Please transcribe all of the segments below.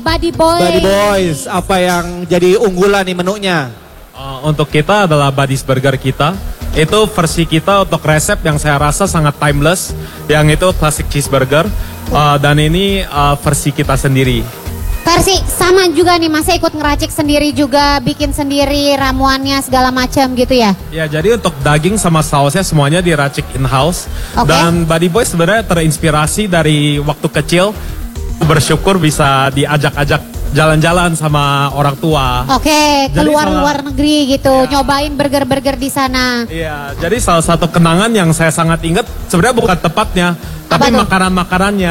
Buddy Boys. Buddy Boys, apa yang jadi unggulan nih menunya? Untuk kita adalah Buddy's Burger kita. Itu versi kita untuk resep yang saya rasa sangat timeless. Yang itu classic cheeseburger. Dan ini versi kita sendiri. Versi sama juga nih, Masnya ikut ngeracik sendiri juga, bikin sendiri ramuannya segala macam gitu ya? Ya, jadi untuk daging sama sausnya semuanya diracik in-house. Okay. Dan Buddy Boys sebenarnya terinspirasi dari waktu kecil. Bersyukur bisa diajak-ajak jalan-jalan sama orang tua. Oke, keluar luar negeri gitu, Ya. nyobain burger-burger di sana. Iya, jadi salah satu kenangan yang saya sangat ingat sebenarnya bukan tempatnya, tapi tuh? makanan-makanannya.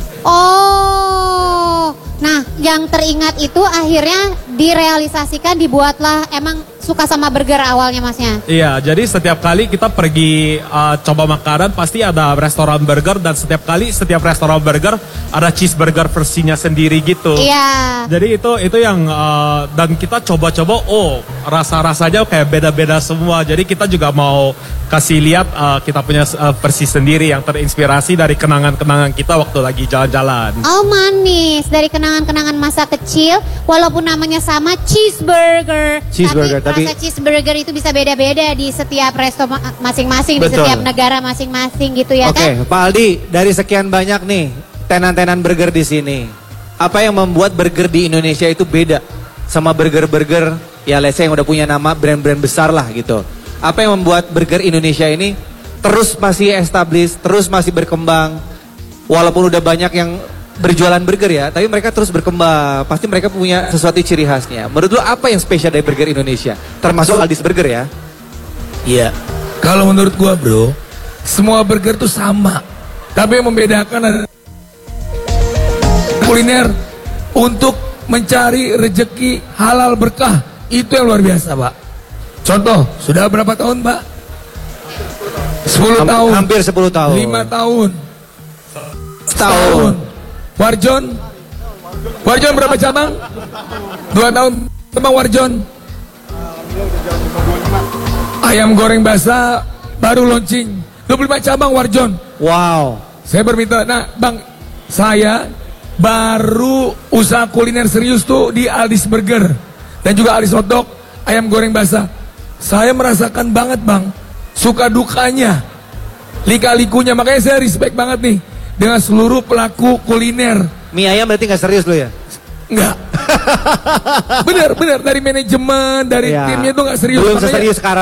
Oh, nah yang teringat itu akhirnya direalisasikan, dibuatlah, emang suka sama burger awalnya Masnya? Iya, jadi setiap kali kita pergi coba makanan pasti ada restoran burger dan setiap restoran burger ada cheeseburger versinya sendiri gitu. Iya. Jadi itu yang dan kita coba-coba, rasa-rasanya kayak beda-beda semua. Jadi kita juga mau kasih lihat kita punya versi sendiri yang terinspirasi dari kenangan-kenangan kita waktu lagi jalan-jalan. Oh manis, dari kenangan-kenangan masa kecil, walaupun namanya sama cheeseburger. Tapi rasa cheeseburger itu bisa beda-beda di setiap resto masing-masing, di setiap negara masing-masing gitu ya kan? Oke, Pak Aldi, dari sekian banyak nih tenan-tenan burger di sini, apa yang membuat burger di Indonesia itu beda sama burger-burger ya let's say yang udah punya nama brand-brand besar lah gitu? Apa yang membuat burger Indonesia ini terus masih established, terus masih berkembang, walaupun udah banyak yang berjualan burger ya, tapi mereka terus berkembang. Pasti mereka punya sesuatu ciri khasnya. Menurut lo apa yang spesial dari burger Indonesia? Termasuk Aldi's Burger ya? Iya. Kalau menurut gua bro, semua burger tuh sama. Tapi yang membedakan adalah kuliner untuk mencari rejeki halal berkah. Itu yang luar biasa Pak. Contoh, sudah berapa tahun Pak? 10 tahun. Hampir 10 tahun. 5 tahun. Setahun. Warjon berapa cabang? 2 tahun cabang Warjon. Ayam goreng basah baru launching 25 cabang Warjon. Wow. Saya berminta, nah bang, saya baru usaha kuliner serius tuh di Aldi's Burger dan juga Aldi's Hotdog, ayam goreng basah. Saya merasakan banget bang, suka dukanya, lika-likunya, makanya saya respect banget nih dengan seluruh pelaku kuliner. Mie ayam berarti gak serius lo ya? Enggak. Bener, dari manajemen, dari timnya tuh gak serius. Belum Makanya, seserius sekarang.